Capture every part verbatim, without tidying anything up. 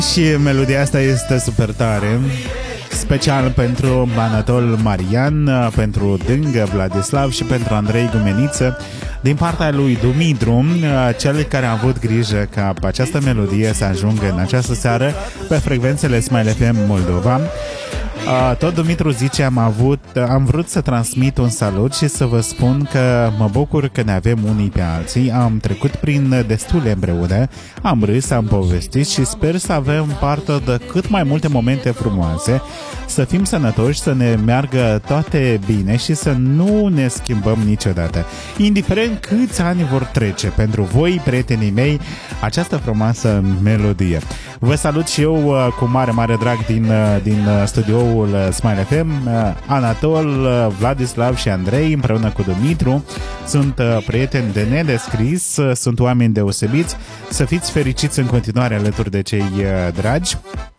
Și melodia asta este super tare. Special pentru Anatol Marian, pentru Dângă Vladislav și pentru Andrei Gumeniță, din partea lui Dumitru, cel care a avut grijă ca această melodie să ajungă în această seară pe frecvențele Smile F M Moldova. Tot Dumitru zice, am, avut, am vrut să transmit un salut și să vă spun că mă bucur că ne avem unii pe alții. Am trecut prin destule împreună, am râs, am povestit și sper să avem parte de cât mai multe momente frumoase, să fim sănătoși, să ne meargă toate bine și să nu ne schimbăm niciodată. Indiferent câți ani vor trece, pentru voi, prietenii mei, această frumoasă melodie. Vă salut și eu cu mare, mare drag din, din studioul Smile F M, Anatol, Vladislav și Andrei, împreună cu Dumitru. Sunt prieteni de nedescris, sunt oameni deosebiți. Să fiți fericiți în continuare alături de cei dragi.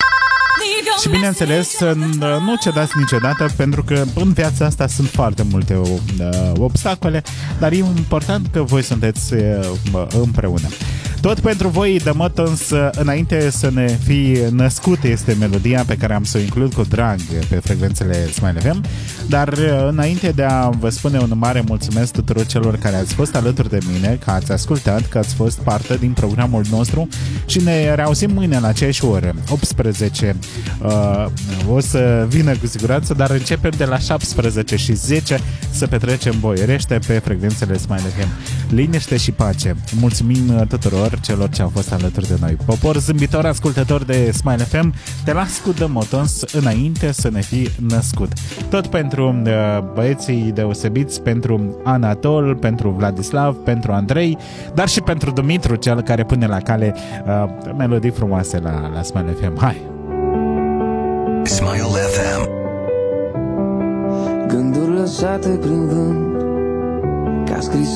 Și bineînțeles, nu cedați niciodată, pentru că în viața asta sunt foarte multe obstacole, dar e important că voi sunteți împreună. Tot pentru voi, The Muttons, înainte să ne fi născut, este melodia pe care am să o includ cu drag pe frecvențele Smile F M. Dar înainte de a vă spune un mare mulțumesc tuturor celor care ați fost alături de mine, că ați ascultat, că ați fost parte din programul nostru, și ne reauzim mâine la aceeași oră, optsprezece. Uh, o să vină cu siguranță, dar începem de la șaptesprezece și zece să petrecem boierește pe frecvențele Smile F M. Liniște și pace. Mulțumim tuturor celor ce au fost alături de noi. Popor zâmbitor, ascultător de Smile F M, te las cu The Muttons, înainte să ne fi născut. Tot pentru uh, băieții deosebiți, pentru Anatol, pentru Vladislav, pentru Andrei, dar și pentru Dumitru, cel care pune la cale uh, melodii frumoase la, la Smile F M. Hai! Smile F M. Gânduri lăsate prin vânt, ca scris